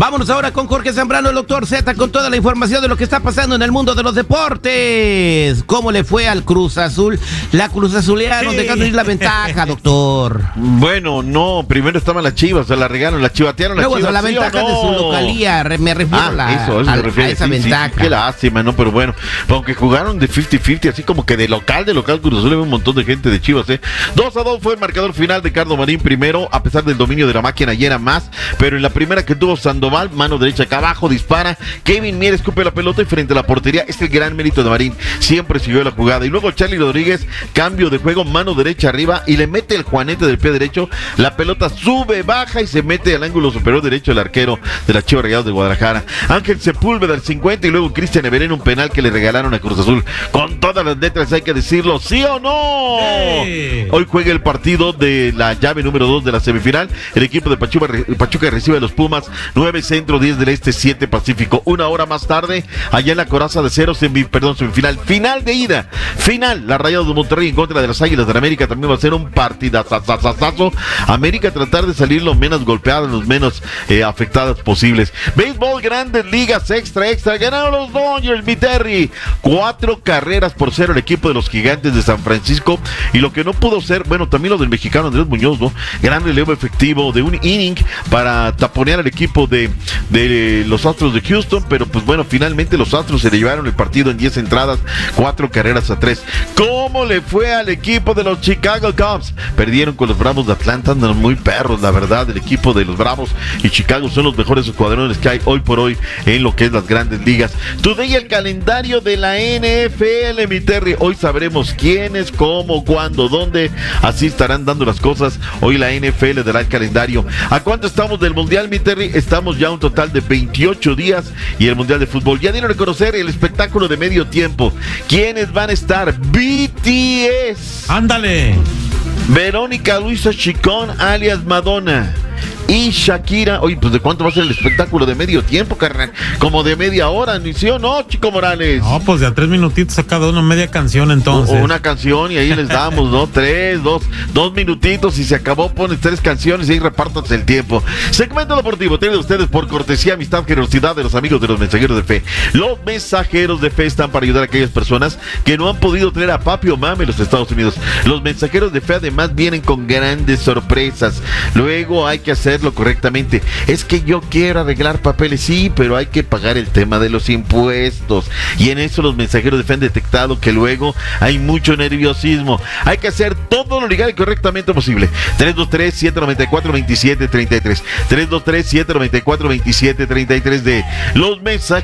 Vámonos ahora con Jorge Zambrano, el doctor Z, con toda la información de lo que está pasando en el mundo de los deportes. ¿Cómo le fue al Cruz Azul? La Cruz Azulearon, dejando ir la ventaja, doctor. Bueno, no, primero estaban las Chivas, se la regaron, la chivatearon. Luego, las Chivas, la ventaja de su localía, me refiero a esa ventaja. Sí, qué lástima, ¿no? Pero bueno, aunque jugaron de 50-50, así como que de local Cruz Azul, un montón de gente de Chivas, 2-2 fue el marcador final de Carlos Marín primero, a pesar del dominio de la máquina, y era más, pero en la primera que tuvo Sandoval, mano derecha acá abajo, dispara, Kevin Mier escupe la pelota y frente a la portería, es el gran mérito de Marín, siempre siguió la jugada, y luego Charly Rodríguez, cambio de juego, mano derecha arriba, y le mete el juanete del pie derecho, la pelota sube, baja y se mete al ángulo superior derecho del arquero de la Chivas Rayados de Guadalajara. Ángel Sepúlveda al 50 y luego Cristian Everén, un penal que le regalaron a Cruz Azul, con todas las letras hay que decirlo, ¿sí o no? Sí. Hoy juega el partido de la llave número 2 de la semifinal, el equipo de Pachuca recibe a los Pumas, 9 centro, 10 del este, 7 pacífico. Una hora más tarde, allá en la Coraza de Cero, semifinal, final de ida, final, la Rayados de Monterrey en contra de las Águilas de la América, también va a ser un partidazazazazo. América tratar de salir lo menos golpeadas, los menos afectadas posibles. Béisbol, Grandes Ligas, extra, ganaron los Dodgers, mi Terry, 4 carreras por 0 el equipo de los Gigantes de San Francisco, y lo que no pudo ser, bueno, también lo del mexicano Andrés Muñoz, ¿no? Gran relevo efectivo de un inning para taponear al equipo de los Astros de Houston, pero pues bueno, finalmente los Astros se le llevaron el partido en 10 entradas, 4 carreras a 3. ¿Cómo le fue al equipo de los Chicago Cubs? Perdieron con los Bravos de Atlanta, andan muy perros, la verdad, el equipo de los Bravos y Chicago son los mejores escuadrones que hay hoy por hoy en lo que es las Grandes Ligas. Today el calendario de la NFL, mi Terry, hoy sabremos quiénes, cómo, cuándo, dónde, así estarán dando las cosas. Hoy la NFL dará el calendario. ¿A cuánto estamos del Mundial, mi Terry? Estamos ya a un total de 28 días y el Mundial de Fútbol. Ya dieron a conocer el espectáculo de medio tiempo. ¿Quiénes van a estar? BTS. ¡Ándale! Verónica Luisa Chicón, alias Madonna. Y Shakira. Oye, pues ¿de cuánto va a ser el espectáculo de medio tiempo, carnal? Como de media hora, ¿ni sí o no, Chico Morales? No, pues de a 3 minutitos a cada uno, media canción entonces. O una canción y ahí les damos, ¿no? 2 minutitos y se acabó, pones 3 canciones y ahí repártanse el tiempo. Segmento deportivo, tienen ustedes por cortesía, amistad, generosidad de los amigos de los mensajeros de fe. Los mensajeros de fe están para ayudar a aquellas personas que no han podido traer a papi o mami a los Estados Unidos. Los mensajeros de fe además vienen con grandes sorpresas. Luego hay que hacerlo correctamente. Es que yo quiero arreglar papeles, sí, pero hay que pagar el tema de los impuestos. Y en eso los mensajeros de fe han detectado que luego hay mucho nerviosismo. Hay que hacer todo lo legal y correctamente posible. 323-794-2733. 323-794-2733 de los mensajeros